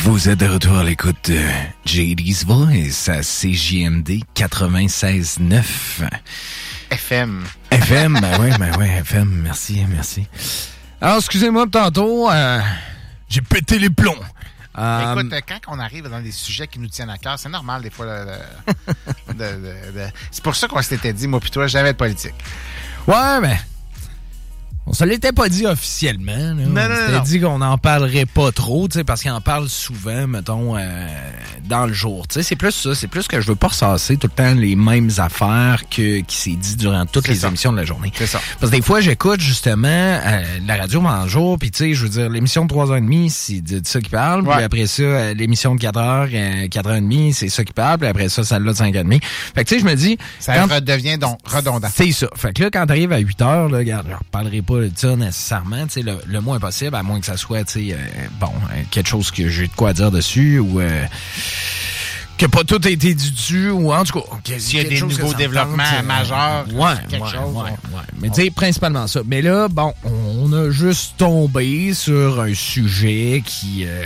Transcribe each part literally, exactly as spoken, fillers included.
Vous êtes de retour à l'écoute de J D's Voice à C J M D quatre-vingt-seize neuf. F M. F M, ben ouais, ben ouais, F M, merci, merci. Alors, excusez-moi, tantôt, euh, j'ai pété les plombs. Euh, Écoute, quand on arrive dans des sujets qui nous tiennent à cœur, c'est normal des fois. Le, le, de, de, de... C'est pour ça qu'on s'était dit, moi puis toi, jamais de politique. Ouais, mais... On se l'était pas dit officiellement. Là. Non, on non, s'était non. dit qu'on n'en parlerait pas trop, parce qu'il en parle souvent, mettons, euh, dans le jour. T'sais, c'est plus ça. C'est plus que je veux pas ressasser tout le temps les mêmes affaires que qui s'est dit durant toutes c'est les ça. émissions de la journée. C'est ça. Parce que des fois, j'écoute justement euh, la radio dans le jour, puis tu sais, je veux dire, l'émission de trois heures trente, c'est de, de ça qui parle. Ouais. Puis après ça, euh, l'émission de quatre heures, euh, quatre heures trente, c'est ça qui parle. Puis après ça, celle-là de cinq heures trente. Fait que tu sais, je me dis... Ça quand... redevient donc redondant. C'est ça. Fait que là, quand t'arrives à huit heures, là, regarde, je reparlerai pas de ça nécessairement, tu sais, le, le moins possible, à moins que ça soit, tu sais, euh, bon, euh, quelque chose que j'ai de quoi dire dessus, ou euh, que pas tout a été dit dessus, ou en tout cas... S'il y a des nouveaux développements euh, majeurs, ouais, quelque ouais, chose. Ouais, ouais. Mais tu sais, principalement ça. Mais là, bon, on a juste tombé sur un sujet qui... Euh,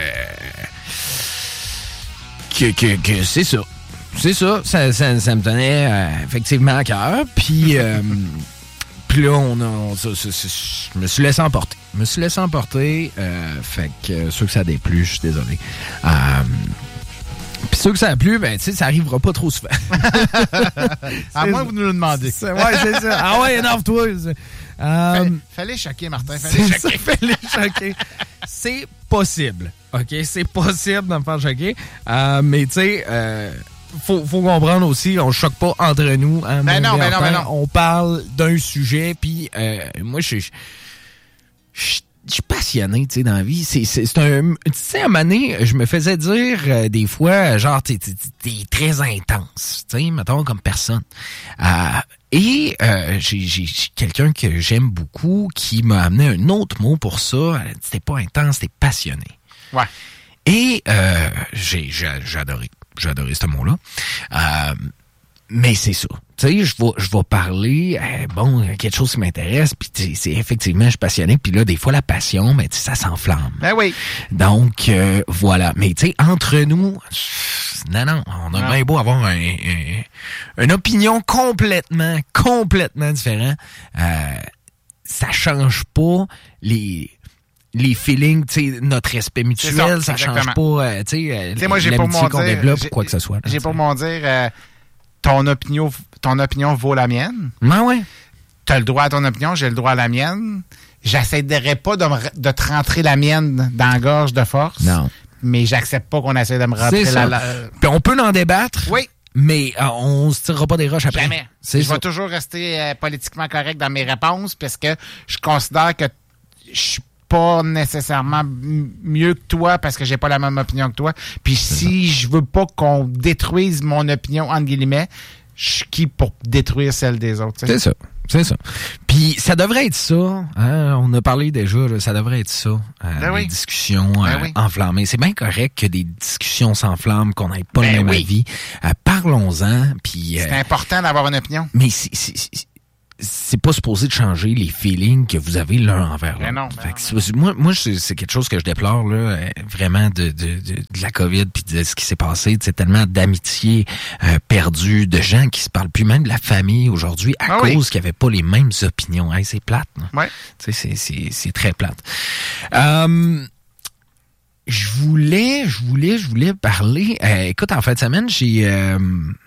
que, que, que c'est ça. C'est ça. Ça, ça, ça me tenait euh, effectivement à cœur. Puis... Euh, Puis là, on a, on, ça, ça, ça, je me suis laissé emporter. Je me suis laissé emporter. Euh, fait que euh, ceux que ça a déplu, je suis désolé. Euh, Puis ceux que ça a plu, ben, tu sais, ça arrivera pas trop souvent. À moins que vous nous le demandez. C'est, ouais, c'est ça. Ah ouais, énerve-toi. Euh, fallait, fallait choquer, Martin. Fallait choquer. fallait choquer. C'est possible. OK? C'est possible de me faire choquer. Euh, mais tu sais... Euh, Faut, faut comprendre aussi, on choque pas entre nous. Hein, ben non, ben non, ben non. On parle d'un sujet, puis euh, moi, je suis passionné, tu sais, dans la vie. C'est, c'est, c'est un... Tu sais, à un moment donné, je me faisais dire euh, des fois, genre, t'es, t'es, t'es très intense, tu sais, mettons, comme personne. Euh, et euh, j'ai, j'ai, j'ai quelqu'un que j'aime beaucoup qui m'a amené un autre mot pour ça. C'était pas intense, c'était passionné. Ouais. Et euh, j'ai, j'ai, j'ai adoré. J'ai adoré ce mot-là. Euh, mais c'est ça. Tu sais, je vais je vais parler, euh, bon, quelque chose qui m'intéresse, puis c'est effectivement, je suis passionné, puis là, des fois, la passion, ben, ça s'enflamme. Ben oui. Donc, euh, voilà. Mais tu sais, entre nous, non, non, on a bien beau avoir un, un, une opinion complètement, complètement différente. Euh, ça change pas les... les feelings, tu sais, notre respect mutuel, ça, ça change pas, euh, tu sais, euh, moi, j'ai l'amitié pour qu'on dire, développe ou quoi que ce soit. Là, j'ai pour mon dire, euh, ton opinion, ton opinion vaut la mienne. Ben ouais. T'as le droit à ton opinion, j'ai le droit à la mienne. J'essaierai pas de, me, de te rentrer la mienne dans la gorge de force. Non. Mais j'accepte pas qu'on essaie de me rentrer la, la... Puis on peut en débattre. Oui. Mais euh, on se tirera pas des roches après. Jamais. C'est je ça. vais toujours rester euh, politiquement correct dans mes réponses parce que je considère que je suis pas nécessairement mieux que toi parce que j'ai pas la même opinion que toi. Puis si je veux pas qu'on détruise mon opinion, entre guillemets, je suis qui pour détruire celle des autres? T'sais? C'est ça. C'est ça. Puis ça devrait être ça. Hein? On a parlé déjà, là, ça devrait être ça. Euh, ben des oui. discussions ben euh, oui. enflammées. C'est bien correct que des discussions s'enflamment, qu'on n'ait pas ben le même oui. avis. Euh, parlons-en. Puis, c'est euh, important d'avoir une opinion. Mais c'est... c'est, c'est c'est pas supposé de changer les feelings que vous avez l'un envers l'autre. Ben non, ben fait non, que moi, moi c'est, c'est quelque chose que je déplore là, vraiment de, de, de, de la COVID puis de ce qui s'est passé. C'est tellement d'amitié euh, perdue, de gens qui se parlent plus, même de la famille aujourd'hui à ah cause oui. qu'ils n'avaient pas les mêmes opinions. Hey, c'est plate. Ouais. C'est, c'est, c'est, c'est très plate. Euh, je voulais, je voulais, je voulais parler. Euh, écoute, en fin de semaine, j'ai... Euh,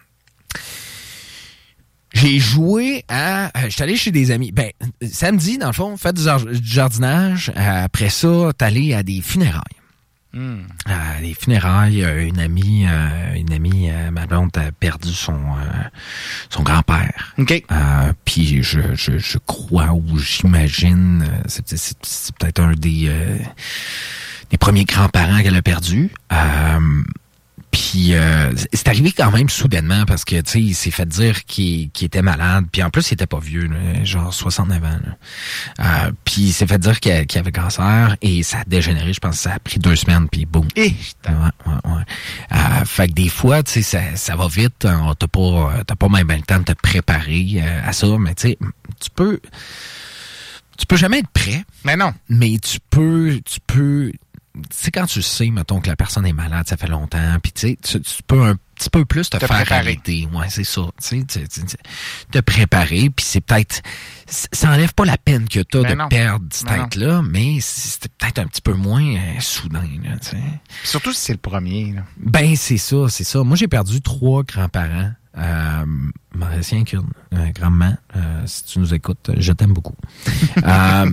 J'ai joué à... Euh, je suis allé chez des amis. Ben, samedi, dans le fond, faites du, du jardinage. Euh, après ça, t'es allé à des funérailles. Mm. Euh, des funérailles, euh, une amie, euh, une amie, euh, ma blonde a perdu son euh, son grand-père. OK. Euh, puis je, je, je crois ou j'imagine, euh, c'est, c'est, c'est peut-être un des, euh, des premiers grands-parents qu'elle a perdu. Euh, Puis euh, c'est arrivé quand même soudainement parce que tu sais il s'est fait dire qu'il, qu'il était malade. Puis en plus il était pas vieux, là, genre soixante-neuf ans. Euh, puis il s'est fait dire qu'il, qu'il avait cancer et ça a dégénéré. Je pense que ça a pris deux semaines puis boum. Et ouais, ouais, ouais. Euh, fait que des fois tu sais ça, ça va vite. Hein, t'as pas t'as pas même le temps de te préparer euh, à ça, mais tu sais tu peux tu peux jamais être prêt. Mais non. Mais tu peux tu peux sais, quand tu sais, mettons, que la personne est malade, ça fait longtemps, puis tu sais, tu, tu peux un petit peu plus te, te faire préparer. Arrêter. Ouais, c'est ça. Tu sais, te préparer, puis c'est peut-être... Ça enlève pas la peine que t'as ben de non. perdre cette tête-là, mais c'est peut-être un petit peu moins euh, soudain, là, tu sais. Surtout si c'est le premier, là. Ben, c'est ça, c'est ça. Moi, j'ai perdu trois grands-parents. Euh, il m'en reste rien qu'une, euh, grand-maman. Euh, si tu nous écoutes, je t'aime beaucoup. euh,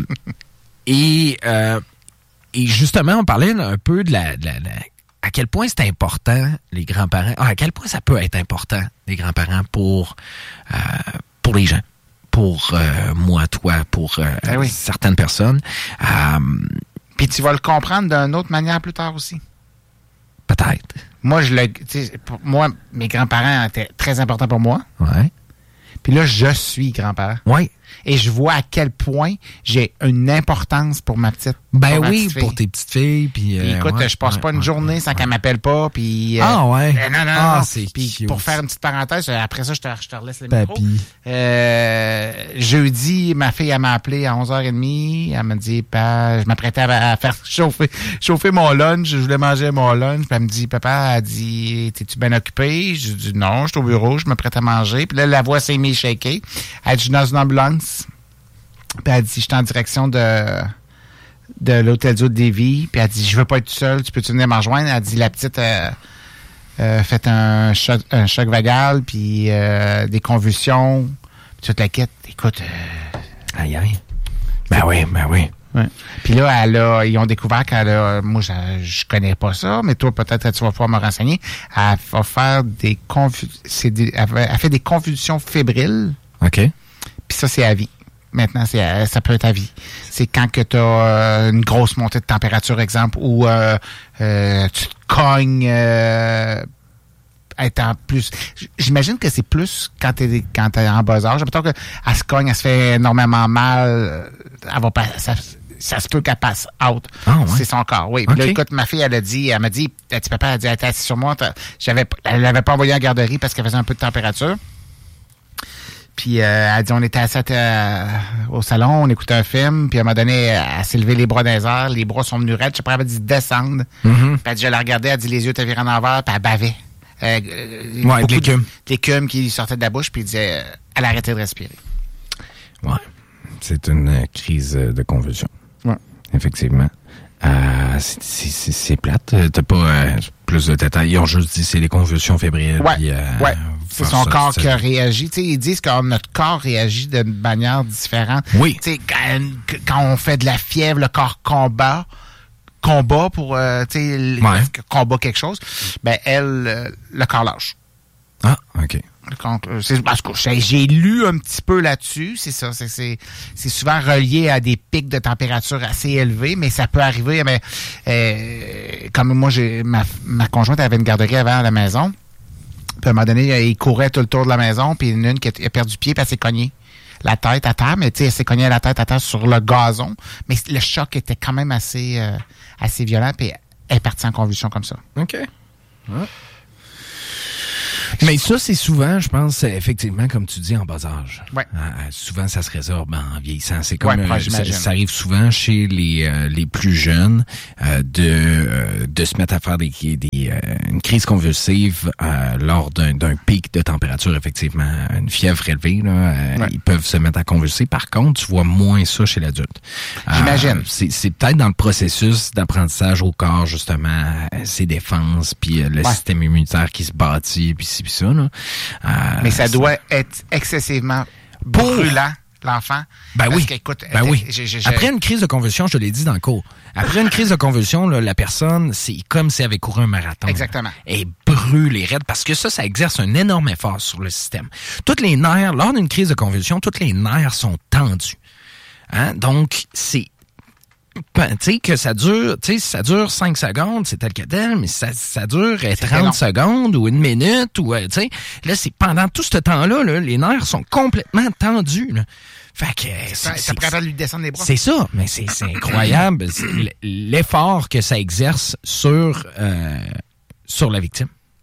et, euh, et justement, on parlait un peu de la, de la, de la à quel point c'est important, les grands-parents, ah, à quel point ça peut être important, les grands-parents, pour, euh, pour les gens, pour euh, moi, toi, pour euh, ben oui. certaines personnes. Euh, Puis tu vas le comprendre d'une autre manière plus tard aussi. Peut-être. Moi, je le, tu sais, pour moi, mes grands-parents étaient très importants pour moi. Ouais. Puis là, je suis grand-parent. Oui. Et je vois à quel point j'ai une importance pour ma petite. Ben pour oui, pour tes petites filles. Puis, puis écoute, ouais, je passe ouais, pas une ouais, journée ouais, sans ouais. qu'elle m'appelle pas. Puis, ah euh, ouais. Euh, non, non, ah, non. c'est puis cute. pour faire une petite parenthèse, après ça, je te, je te relaisse le Papy. micro. Euh, jeudi, ma fille, elle m'a appelé à onze heures trente. Elle m'a dit, papa, je m'apprêtais à, à faire chauffer, chauffer mon lunch. Je voulais manger mon lunch. Puis elle me dit, papa, elle dit, t'es-tu bien occupé? Je dis, non, je suis au bureau, je m'apprête à manger. Puis là, la voix s'est mise shaker. Elle dit, je suis dans une ambulance. Puis elle dit, je suis en direction de, de l'Hôtel Dieu de Lévis. Puis elle dit, je veux pas être seule, tu peux-tu venir me rejoindre? Elle dit, la petite euh, euh, fait un choc, un choc vagal, puis euh, des convulsions, puis toute la quête. Écoute... Euh, aïe, aïe. Ben oui, ben oui. Ouais. Puis là, elle a, ils ont découvert qu'elle a... Moi, je, je connais pas ça, mais toi, peut-être tu vas pouvoir me renseigner. Elle va faire des convulsions... Elle, elle fait des convulsions fébriles. OK. Puis ça, c'est à vie. Maintenant, c'est, ça peut être à vie. C'est quand que tu as euh, une grosse montée de température, exemple, ou euh, euh, tu te cognes euh, étant plus... J'imagine que c'est plus quand tu es quand t'es en bas âge. Mettons qu'elle se cogne, elle se fait énormément mal, elle va pas... Ça, ça se peut qu'elle passe out. Oh, ouais. C'est son corps, oui. Okay. Puis là, écoute, ma fille, elle a dit, elle m'a dit, elle dit, papa, elle a dit, elle était assise sur moi, j'avais, elle l'avait pas envoyée en garderie parce qu'elle faisait un peu de température. Puis euh, elle dit, on était assis euh, au salon, on écoutait un film, puis à un moment donné, elle s'est levée les bras dans les airs, les bras sont venus raides, je sais pas, elle m'a dit descendre. Mm-hmm. Puis elle dit, je la regardais, elle dit, les yeux étaient virés en envers, puis elle bavait. Euh, ouais, de l'écume. De l'écume qui sortait de la bouche, puis elle disait, euh, elle arrêtait de respirer. Ouais, c'est une euh, crise de convulsion. Ouais. Effectivement. Euh, c'est, c'est, c'est plate. T'as pas euh, plus de détails. Ils ont juste dit c'est les convulsions fébriles. Ouais, puis, euh, ouais. C'est son ça, corps c'est... qui a réagi. T'sais, ils disent que notre corps réagit de manière différente. Oui. T'sais, quand, quand on fait de la fièvre, le corps combat, combat pour euh, t'sais, ouais. combat quelque chose, ben elle, le corps lâche. Ah, OK. C'est, parce que j'ai lu un petit peu là-dessus, c'est ça, c'est, c'est, c'est souvent relié à des pics de température assez élevés, mais ça peut arriver, mais euh, comme moi, j'ai ma, ma conjointe avait une garderie avant à la maison, puis à un moment donné, il courait tout le tour de la maison, puis une, une qui a perdu pied, puis elle s'est cognée la tête à terre, mais tu sais, elle s'est cognée la tête à terre sur le gazon, mais le choc était quand même assez, euh, assez violent, puis elle est partie en convulsion comme ça. OK. Ouais. Mais ça, c'est souvent, je pense, effectivement, comme tu dis, en bas âge. Ouais. Euh, souvent, ça se résorbe en vieillissant. C'est comme ouais, euh, ça, ça arrive souvent chez les euh, les plus jeunes euh, de euh, de se mettre à faire des, des euh, une crise convulsive euh, lors d'un, d'un pic de température, effectivement, une fièvre élevée. Là, euh, ouais. Ils peuvent se mettre à convulser. Par contre, tu vois moins ça chez l'adulte. J'imagine. Euh, c'est, c'est peut-être dans le processus d'apprentissage au corps, justement, euh, ses défenses, puis euh, le ouais. système immunitaire qui se bâtit, puis Pis ça, là. Euh, Mais ça doit être excessivement brûlant, l'enfant. Ben oui. Qu'écoute, ben j'ai, oui. J'ai, j'ai, Après une crise de convulsion, je te l'ai dit dans le cours, après une crise de convulsion, là, la personne, c'est comme si elle avait couru un marathon. Exactement. Elle est brûlée raide parce que ça, ça exerce un énorme effort sur le système. Toutes les nerfs, lors d'une crise de convulsion, toutes les nerfs sont tendus. Hein? Donc, c'est tu sais, que ça dure, tu sais, si ça dure cinq secondes, c'est tel que tel, mais si ça, ça dure trente secondes ou une minute, ou, tu sais, là, c'est pendant tout ce temps-là, là, les nerfs sont complètement tendus, là. Fait que, ça, ça pourrait lui descendre les bras. C'est ça, mais c'est, c'est incroyable, c'est l'effort que ça exerce sur, euh, sur la victime.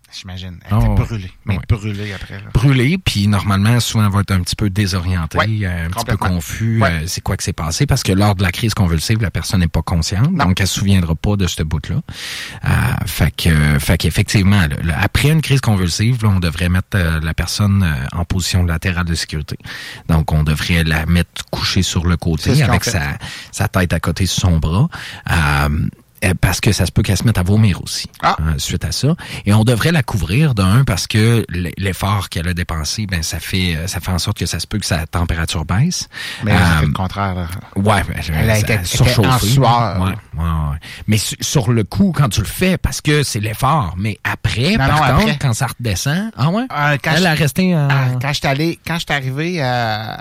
J'imagine. Elle était oh, brûlée. Mais ouais. brûlée après. Là. Brûlée, puis normalement, souvent, elle va être un petit peu désorientée, ouais, euh, un petit peu confus. Ouais. Euh, c'est quoi que c'est passé? Parce que lors de la crise convulsive, la personne n'est pas consciente, non. donc elle se souviendra pas de ce bout-là. Euh, fait que, fait qu'effectivement, là, là, après une crise convulsive, là, on devrait mettre euh, la personne euh, en position latérale de sécurité. Donc, on devrait la mettre couchée sur le côté avec sa, sa tête à côté sur son bras. Euh, Parce que ça se peut qu'elle se mette à vomir aussi, ah. hein, suite à ça. Et on devrait la couvrir d'un parce que l'effort qu'elle a dépensé, ben ça fait ça fait en sorte que ça se peut que sa température baisse. Mais euh, c'est le contraire. Là. Ouais, ben, elle a été, été en sueur. Ouais, ouais, ouais. Mais su, sur le coup, quand tu le fais, parce que c'est l'effort. Mais après, non, par non, contre, après. quand ça redescend, ah ouais, euh, quand elle je, a resté. Euh... Ah, quand je suis allé, quand je suis arrivé euh,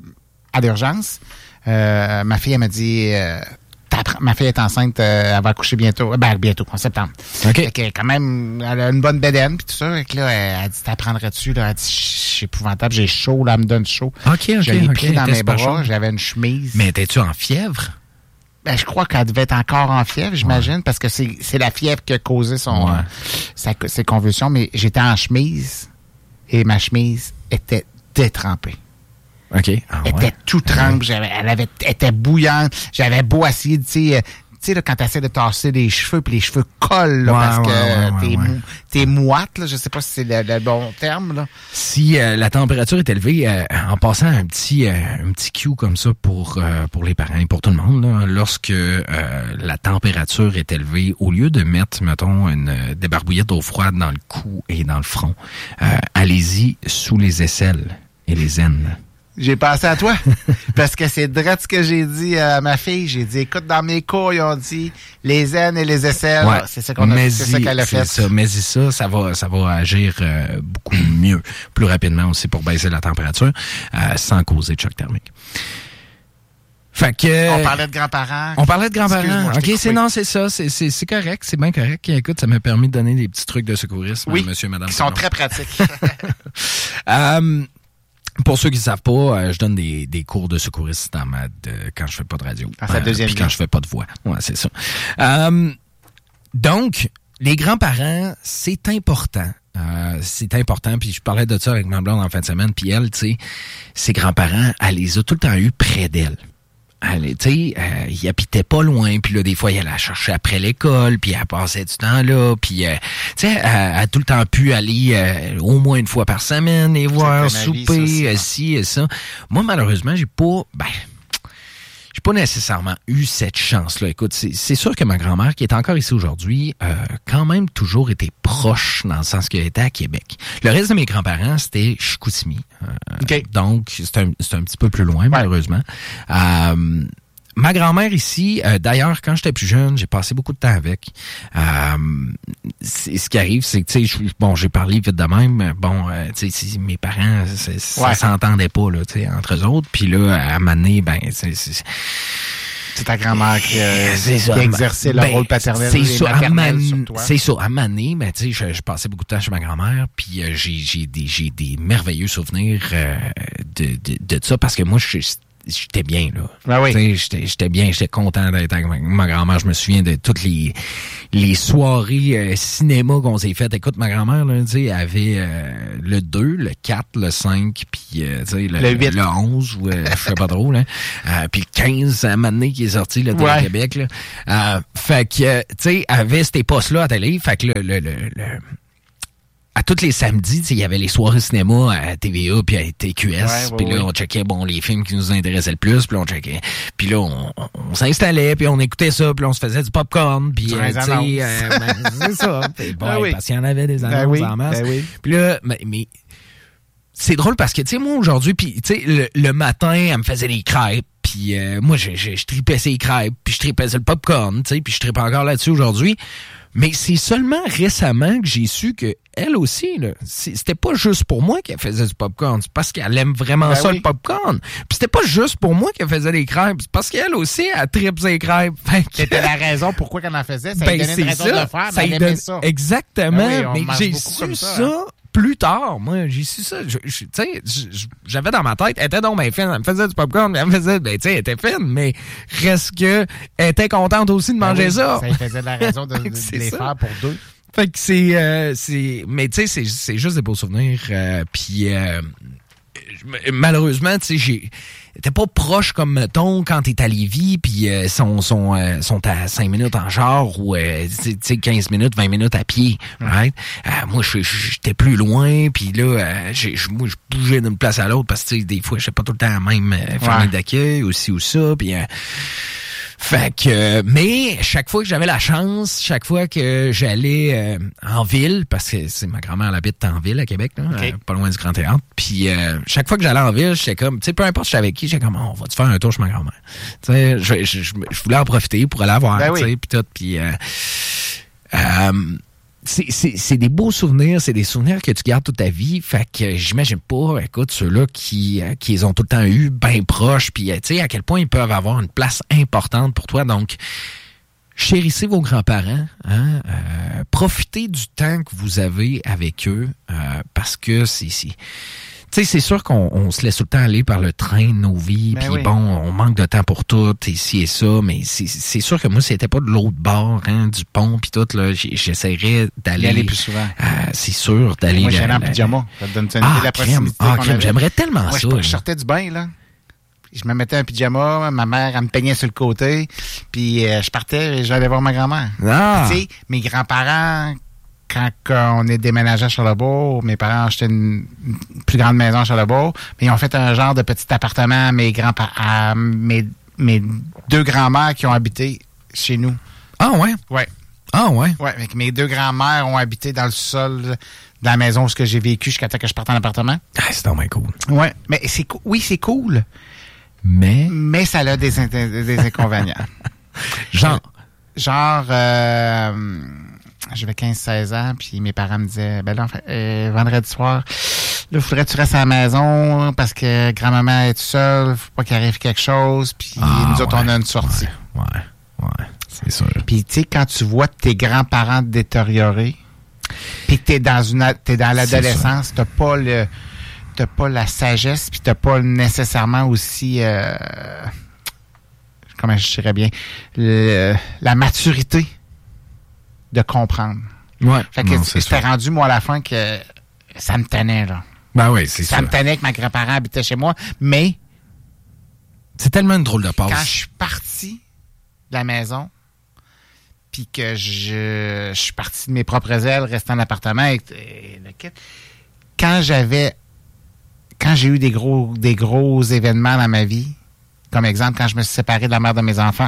à l'urgence, euh, ma fille elle m'a dit. Euh, Ma fille est enceinte, euh, elle va accoucher bientôt. Ben, bientôt, en septembre. OK. Fait que, quand même, elle a une bonne bédaine, puis tout ça. Fait que là, elle, elle dit, t'apprendrais-tu, là? Elle dit, c'est épouvantable, j'ai chaud, là, elle me donne chaud. OK, OK, Je l'ai OK. pris dans mes bras, j'avais une chemise. Mais étais-tu en fièvre? Ben, je crois qu'elle devait être encore en fièvre, j'imagine, ouais. parce que c'est, c'est la fièvre qui a causé son, ouais. euh, sa, ses convulsions. Mais j'étais en chemise, et ma chemise était détrempée. OK. Ah, elle ouais. était tout trempe, j'avais, elle avait, elle était bouillante. J'avais beau essayer, tu sais, tu sais, là, quand tu essaies de tasser les cheveux, puis les cheveux collent, là, ouais, parce ouais, que ouais, t'es, ouais. mou, t'es moite, là. Je sais pas si c'est le, le bon terme, là. Si euh, la température est élevée, euh, en passant un petit euh, un petit cue comme ça pour euh, pour les parents et pour tout le monde, là, lorsque euh, la température est élevée, au lieu de mettre, mettons, une débarbouillette d'eau froide dans le cou et dans le front, euh, allez-y sous les aisselles et les aines. J'ai pensé à toi, parce que c'est direct ce que j'ai dit à ma fille. J'ai dit, écoute, dans mes cours, ils ont dit les aines et les aisselles. Ouais. C'est ça qu'on a, mais c'est ça qu'elle a fait. C'est ça, mais ça, ça va, ça va agir euh, beaucoup mieux, plus rapidement aussi pour baisser la température, euh, sans causer de choc thermique. Fait que, on parlait de grands-parents. On parlait de grands-parents. OK, c'est non, c'est ça, c'est c'est c'est correct, c'est bien correct. Écoute, ça m'a permis de donner des petits trucs de secourisme, oui, monsieur, madame. Qui sont très pratiques. euh, Pour ceux qui ne savent pas, euh, je donne des, des cours de secouriste dans ma, de, quand je fais pas de radio. Dans sa deuxième euh, puis quand je fais pas de voix. Ouais, c'est ça. Euh, donc, les grands-parents, c'est important. Euh, c'est important, puis je parlais de ça avec ma blonde en fin de semaine, puis elle, tu sais, ses grands-parents, elle les a tout le temps eu près d'elle. Elle, tu sais, euh, il habitait pas loin, puis là, des fois, il allait la chercher après l'école, puis elle passait du temps là, puis, euh, tu sais, elle, elle a tout le temps pu aller euh, au moins une fois par semaine et voir, souper, euh, ci et ça. Moi, malheureusement, j'ai pas, ben, j'ai pas nécessairement eu cette chance-là. Écoute, c'est, c'est sûr que ma grand-mère, qui est encore ici aujourd'hui, euh, quand même toujours été proche dans le sens qu'elle était à Québec. Le reste de mes grands-parents, c'était Chicoutimi. Euh, okay. Donc, c'est un, c'est un petit peu plus loin, ouais. malheureusement. Euh, ma grand-mère ici, euh, d'ailleurs, quand j'étais plus jeune, j'ai passé beaucoup de temps avec. Euh, c'est, ce qui arrive, c'est que, tu sais, bon, j'ai parlé vite de même. Bon, euh, tu sais, mes parents, c'est, ça ouais. s'entendait pas, là, tu sais, entre eux autres. Puis là, à un moment donné, ben, c'est... c'est C'est ta grand-mère qui, euh, c'est qui ça, a exercé le ben, rôle paternel et ça, maternel man, sur toi. C'est ça. À Mané, ben, tu sais, je, je passais beaucoup de temps chez ma grand-mère, puis euh, j'ai, j'ai, des, j'ai des merveilleux souvenirs euh, de, de, de ça, parce que moi, je j'étais bien, là. Ben oui. Tu sais, j'étais, j'étais bien, j'étais content d'être avec ma, ma grand-mère. Je me souviens de toutes les, les soirées euh, cinéma qu'on s'est faites. Écoute, ma grand-mère, là, tu sais, elle avait euh, le deux, le quatre, le cinq, puis, euh, tu sais, le, le, le onze, ou euh, je sais pas trop, là. Euh, puis le quinze, à un moment donné, qui est sorti, là, de ouais. Québec, là. Euh, fait que, tu sais, elle avait ces postes-là à télé. Fait que le, le, le, le à tous les samedis, il y avait les soirées cinéma à T V A puis à T Q S. Puis ouais, ouais, là, on checkait bon les films qui nous intéressaient le plus. Puis là, on checkait. Puis là, on, on, on s'installait, puis on écoutait ça, puis on se faisait du popcorn. Puis, euh, tu sais, euh, ben, c'est ça. Puis, bon, ben oui. Parce qu'il y en avait des annonces ben oui, en masse. Ben oui. Puis là, mais, mais c'est drôle parce que, tu sais, moi, aujourd'hui, puis, tu sais, le, le matin, elle me faisait des crêpes. Puis euh, moi, je, je, je tripais ses crêpes, puis je tripais le popcorn, tu sais, puis je tripe encore là-dessus aujourd'hui. Mais c'est seulement récemment que j'ai su que elle aussi, là, c'était pas juste pour moi qu'elle faisait du popcorn, c'est parce qu'elle aime vraiment ben ça, oui. le popcorn. Puis c'était pas juste pour moi qu'elle faisait des crêpes, c'est parce qu'elle aussi, elle tripe ses crêpes. C'était la raison pourquoi qu'elle en faisait, ça ben, lui donnait une raison ça. de le faire, ça mais elle donne... aimait ça. Exactement, ben oui, mais j'ai su ça... ça hein. Plus tard, moi, j'ai su ça. Tu sais, j'avais dans ma tête, elle était donc bien fine. Elle me faisait du popcorn, mais elle me faisait, ben, tu sais, elle était fine, mais reste que, elle était contente aussi de manger ben oui, ça. Ça lui faisait de la raison de, de, de les ça. faire pour deux. Fait que c'est... Euh, c'est mais tu sais, c'est, c'est juste des beaux souvenirs. Euh, Puis euh, malheureusement, tu sais, j'ai... T'es pas proche comme, mettons, quand t'es à Lévis, puis euh, sont, sont, euh, sont à cinq minutes en char ou, euh, tu sais, quinze minutes, vingt minutes à pied, right? Euh, moi, j'étais plus loin, puis là, euh, j'ai, moi, je bougeais d'une place à l'autre parce que, tu sais, des fois, je sais pas tout le temps la même euh, famille ouais. d'accueil, aussi ou ça, puis... Euh, Fait que, mais chaque fois que j'avais la chance, chaque fois que j'allais euh, en ville, parce que c'est ma grand-mère elle habite en ville à Québec, là, okay. euh, pas loin du Grand Théâtre. Puis euh, chaque fois que j'allais en ville, j'étais comme, tu sais, peu importe j'étais avec qui, j'étais comme, oh, on va te faire un tour chez ma grand-mère. Tu sais, je, je, je, je voulais en profiter pour aller la voir, ben tu sais, oui. puis tout, puis euh, euh, c'est, c'est, c'est des beaux souvenirs, c'est des souvenirs que tu gardes toute ta vie. Fait que j'imagine pas, écoute, ceux-là qui, qui les ont tout le temps eu bien proches, puis tu sais, à quel point ils peuvent avoir une place importante pour toi. Donc, chérissez vos grands-parents, hein, euh, profitez du temps que vous avez avec eux, euh, parce que c'est... c'est tu sais, c'est sûr qu'on on se laisse tout le temps aller par le train de nos vies, puis oui. bon, on manque de temps pour tout, et ci et ça, mais c'est, c'est sûr que moi, si c'était pas de l'autre bord, hein, du pont, puis tout, là, j'essaierais d'aller... D'aller plus souvent. Euh, c'est sûr, d'aller... Moi, j'allais la, en pyjama. Ça te donne une ah, idée de la proximité ah, qu'on avait. J'aimerais tellement moi, ça. Je, je sortais du bain, là. Je me mettais un pyjama, ma mère, elle me peignait sur le côté, puis euh, je partais et j'allais voir ma grand-mère. Ah. Tu sais, mes grands-parents... Quand, quand on est déménagé à Charlebourg, mes parents ont acheté une, une plus grande maison à Charlebourg, mais ils ont fait un genre de petit appartement à mes grands à mes, mes deux grands-mères qui ont habité chez nous. Ah ouais? Ouais. Ah ouais? Ouais, avec mes deux grands-mères ont habité dans le sol de la maison où j'ai vécu jusqu'à temps que je parte en appartement. Ah, c'est vraiment cool. Ouais, mais c'est oui, c'est cool. Mais? Mais ça a des, des inconvénients. Genre? Genre, euh, j'avais quinze seize ans, puis mes parents me disaient, ben là, euh, vendredi soir, là, il faudrait que tu restes à la maison parce que grand-maman est toute seule, faut pas qu'il arrive quelque chose, puis ah, nous autres, ouais, on a une sortie. Ouais, ouais, ouais, c'est sûr. Puis, tu sais, quand tu vois tes grands-parents détériorés, puis que t'es dans une, t'es dans l'adolescence, t'as pas le, t'as pas la sagesse, puis t'as pas nécessairement aussi, euh, comment je dirais bien, le, la maturité de comprendre. Ouais. Fait que c'était rendu, moi, à la fin, que ça me tenait, là. Ben oui, c'est ça. Ça me tenait que ma grand-parent habitait chez moi, mais... C'est tellement une drôle de passe. Quand je suis parti de la maison, puis que je, je suis parti de mes propres ailes, restant en appartement, et, et le kit, quand j'avais... Quand j'ai eu des gros, des gros événements dans ma vie, comme exemple, quand je me suis séparé de la mère de mes enfants,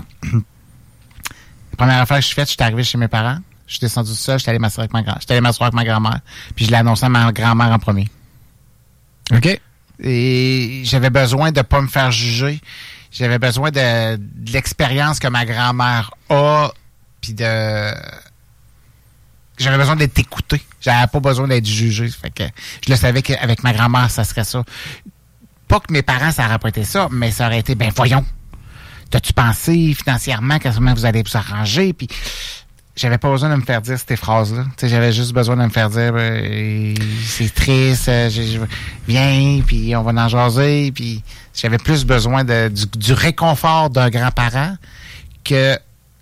la première affaire que je suis faite, je suis arrivé chez mes parents, je suis descendu tout seul, je suis allé m'asseoir avec ma grand, j'étais allé m'asseoir avec ma grand-mère, puis je l'ai annoncé à ma grand-mère en premier. OK. Et j'avais besoin de pas me faire juger. J'avais besoin de, de l'expérience que ma grand-mère a, puis de... J'avais besoin d'être écouté. J'avais pas besoin d'être jugé. Fait que je le savais qu'avec ma grand-mère, ça serait ça. Pas que mes parents, ça aurait pas été ça, mais ça aurait été, ben voyons, t'as-tu pensé financièrement comment vous allez vous arranger? Puis j'avais pas besoin de me faire dire ces phrases-là. T'sais, j'avais juste besoin de me faire dire ben, c'est triste, je, je, viens, puis on va en jaser. Puis j'avais plus besoin de, du, du réconfort d'un grand-parent que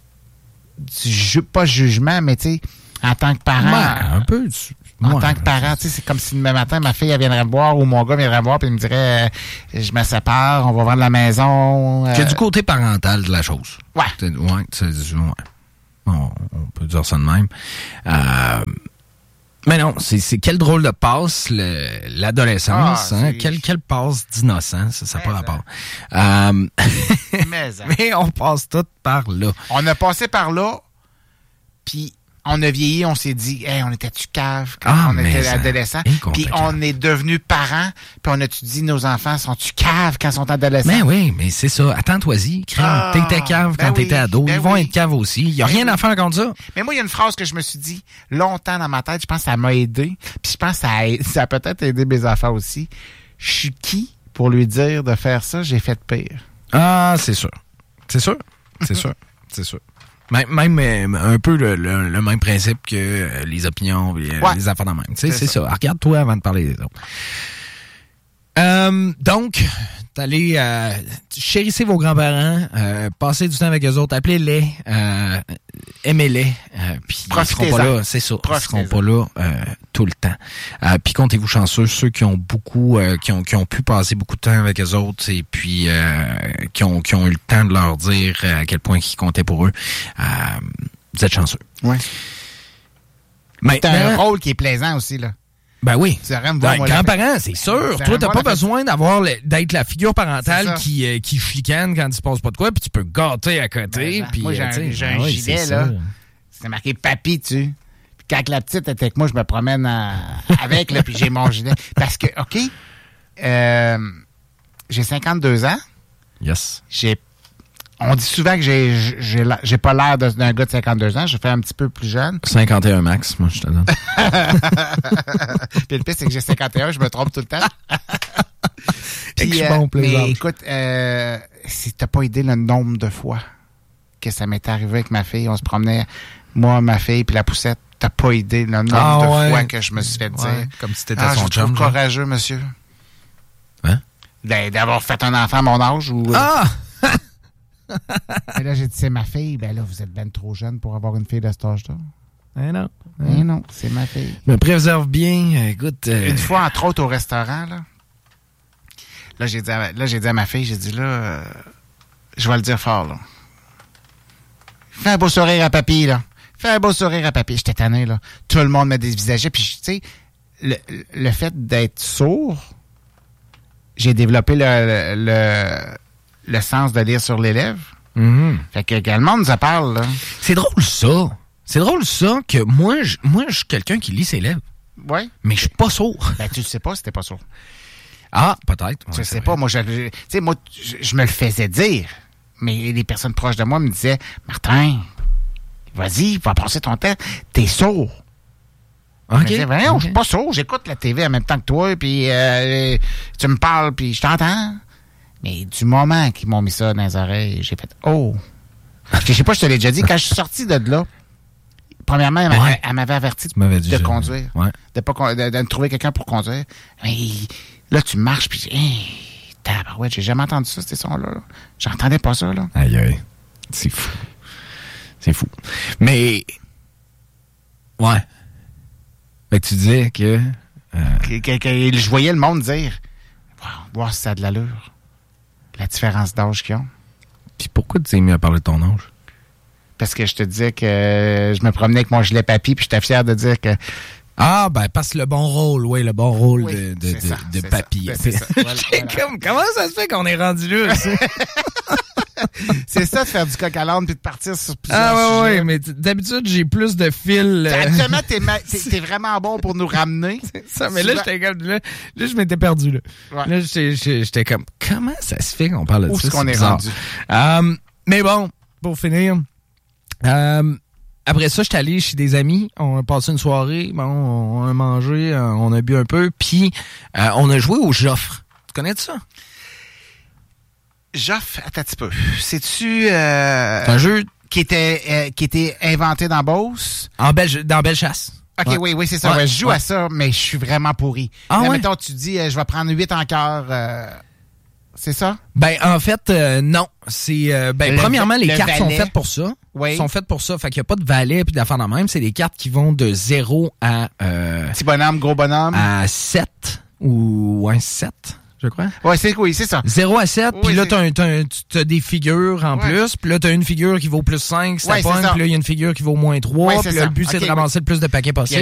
du pas jugement, mais tu sais, en tant que parent. Ouais, un peu. Tu... En ouais, tant que parent, tu sais, c'est comme si demain matin, ma fille, elle viendrait me voir ou mon gars viendrait me voir puis il me dirait, euh, je me sépare, on va vendre la maison. Euh... C'est du côté parental de la chose. Ouais. C'est, ouais, c'est, ouais. On, on peut dire ça de même. Euh, mais non, c'est, c'est quel drôle de passe, le, l'adolescence. Ah, hein? Quelle, quelle passe d'innocence, ça n'a pas rapport. Euh... mais, mais on passe tout par là. On a passé par là, puis... On a vieilli, on s'est dit, hey, on était-tu cave quand ah, on était adolescent? Puis on est devenu parents, puis on a-tu dit, nos enfants sont-tu caves quand ils sont adolescents? Mais oui, mais c'est ça. Attends-toi-y. Ah, t'étais cave ben quand oui, t'étais ado. Ben ils vont oui. être caves aussi. Il n'y a ben rien oui. à faire contre ça. Mais moi, il y a une phrase que je me suis dit longtemps dans ma tête. Je pense que ça m'a aidé. Puis je pense que ça a, ça a peut-être aidé mes enfants aussi. Je suis qui pour lui dire de faire ça? J'ai fait pire. Ah, c'est sûr. C'est sûr. C'est sûr. C'est sûr. Même, même un peu le, le, le même principe que euh, les opinions et euh, ouais. les affaires de même. Tu sais, c'est, c'est ça. ça. Regarde-toi avant de parler des autres. Euh, donc, t'allez euh, chérissez vos grands-parents, euh, passez du temps avec eux autres, appelez-les, euh, aimez-les, euh, puis ils seront pas là, c'est ça, ils seront pas là euh, tout le temps. Euh, puis comptez-vous chanceux, ceux qui ont beaucoup, euh, qui ont qui ont pu passer beaucoup de temps avec eux autres, et puis euh, qui ont qui ont eu le temps de leur dire à quel point ils comptaient pour eux. Euh, vous êtes chanceux. Ouais. Maintenant, t'as un rôle qui est plaisant aussi, là. Ben oui. Tu aurais me voir, ben, moi, grand-parent, c'est sûr. Toi, t'as pas besoin d'avoir le, d'être la figure parentale qui, euh, qui chicane quand il se passe pas de quoi, puis tu peux gâter à côté. Ben, puis, moi, j'ai un, j'ai un ben oui, gilet, là. C'est marqué papy dessus. Puis quand la petite était avec moi, je me promène à, avec, là, puis j'ai mon gilet. Parce que, OK, euh, j'ai cinquante-deux ans. Yes. J'ai On dit souvent que j'ai, j'ai, j'ai pas l'air d'un gars de cinquante-deux ans. Je fais un petit peu plus jeune. cinquante et un max, moi, je te donne. Puis le pire, c'est que j'ai cinquante et un, je me trompe tout le temps. Puis, euh, bon mais écoute, euh, si t'as pas idée le nombre de fois que ça m'est arrivé avec ma fille, on se promenait, moi, ma fille, puis la poussette, t'as pas idée le nombre ah, de ouais. fois que je me suis fait dire. Ouais, comme si t'étais ah, son je trouve chum. courageux, monsieur. Hein? D'avoir fait un enfant à mon âge ou... Ah! Et là, j'ai dit, c'est ma fille. Ben là, vous êtes ben trop jeune pour avoir une fille de cet âge-là. Eh non. Eh non, c'est ma fille. Me préserve bien. Écoute. Euh... Une fois, entre autres, au restaurant, là, là, j'ai dit, à, là, j'ai dit à ma fille, j'ai dit, là, euh, je vais le dire fort, là. Fais un beau sourire à papy, là. Fais un beau sourire à papy. J'étais tanné, là. Tout le monde me dévisageait. Puis, tu sais, le, le fait d'être sourd, j'ai développé le... le, le le sens de lire sur les lèvres. Mm-hmm. Fait que, que le monde nous en parle, là. C'est drôle, ça. C'est drôle, ça, que moi, je, moi, je suis quelqu'un qui lit ses lèvres. Oui. Mais je suis pas sourd. Ben, tu le sais pas si t'es pas sourd. Ah, peut-être. Ouais, je sais vrai. pas. Moi, je, tu sais, moi, je, je me le faisais dire. Mais les personnes proches de moi me disaient, Martin, vas-y, va passer ton temps. T'es sourd. OK. Je me disais, voyons, okay. je suis pas sourd. J'écoute la T V en même temps que toi, puis euh, tu me parles, puis je t'entends. Mais du moment qu'ils m'ont mis ça dans les oreilles, j'ai fait « Oh! » Je sais pas, je te l'ai déjà dit, quand je suis sorti de là, premièrement, elle, ouais. elle m'avait averti de, dit, de je... conduire, ouais. de, pas, de, de trouver quelqu'un pour conduire. Mais là, tu marches, puis hey, tabarouette, j'ai jamais entendu ça, ces sons-là. Là. J'entendais pas ça, là. Aïe, aïe. C'est fou. C'est fou. Mais, ouais. Fait que tu disais que... Euh... que, que, que je voyais le monde dire wow, « Voir si ça a de l'allure. » La différence d'âge qu'ils ont. Puis pourquoi tu t'es mis à parler de ton âge? Parce que je te disais que je me promenais avec mon gilet papy, puis j'étais fier de dire que... Ah, ben, parce que le bon rôle, oui, le bon rôle oui, de, de, ça, de, de papy. C'est ça. Voilà, voilà. Comme, comment ça se fait qu'on est rendu là? C'est ça de faire du coq à l'âne puis de partir sur plusieurs Ah ouais, sujets. ouais, mais d'habitude, j'ai plus de fil. Euh... Actuellement, t'es, ma- t'es, t'es vraiment bon pour nous ramener. C'est ça, mais là, j'étais comme, là, là, je m'étais perdu, là. Ouais. Là, j'étais, j'étais comme, comment ça se fait qu'on parle de Où ça? Où est-ce qu'on est bizarre. rendu? Um, mais bon, pour finir, um, après ça, j'étais allé chez des amis, on a passé une soirée, bon, on a mangé, on a bu un peu, puis euh, on a joué au Joffre. Tu connais ça? Joffre, attends un petit peu. C'est-tu... Euh, c'est un jeu... Qui était, euh, qui était inventé dans Beauce? En Belle, dans Bellechasse. OK, ouais. oui, oui, c'est ça. Ouais, Ouais, je joue ouais. à ça, mais je suis vraiment pourri. Ah, Là, ouais? mettons, tu dis, euh, je vais prendre huit en cœur. Euh, c'est ça? Ben, en fait, euh, non. C'est euh, ben, Le, premièrement, les cartes valet. sont faites pour ça. Oui. sont faites pour ça. Fait qu'il n'y a pas de valet puis d'affaires de même. C'est des cartes qui vont de zéro à... Euh, Petit bonhomme, gros bonhomme. À sept ou ouais, sept. Je crois. Ouais, c'est, oui, c'est ça. zéro à sept, oui, puis là, c'est... t'as, un, t'as, un, t'as des figures en ouais. plus, puis là, t'as une figure qui vaut plus cinq, ça ouais, pogne, puis là, il y a une figure qui vaut moins trois, ouais, puis là, ça. le but, okay, c'est de ramasser oui. le plus de paquets possible.